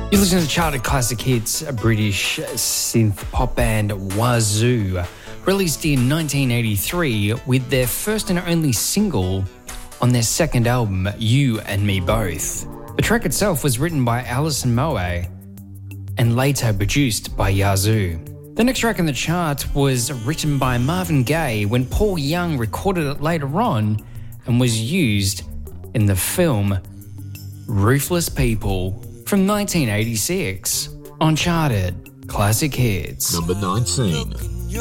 You listen to charted classic hits, a British synth pop band Wazoo, released in 1983 with their first and only single on their second album, You and Me Both. The track itself was written by Alison Moe and later produced by Yazoo. The next track on the chart was written by Marvin Gaye when Paul Young recorded it later on and was used in the film Ruthless People from 1986 on Charted Classic Hits. Number 19.